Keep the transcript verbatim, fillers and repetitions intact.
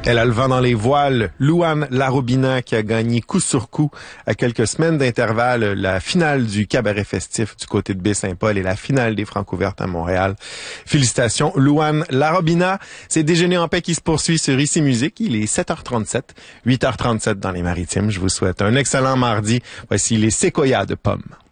Elle a le vent dans les voiles. Louane Larobina qui a gagné coup sur coup à quelques semaines d'intervalle la finale du cabaret festif du côté de Baie-Saint-Paul et la finale des Francouvertes à Montréal. Félicitations, Louane Larobina. C'est Déjeuner en paix qui se poursuit sur Ici Musique. Il est sept heures trente-sept, huit heures trente-sept dans les Maritimes. Je vous souhaite un excellent mardi. Voici les séquoias de pommes.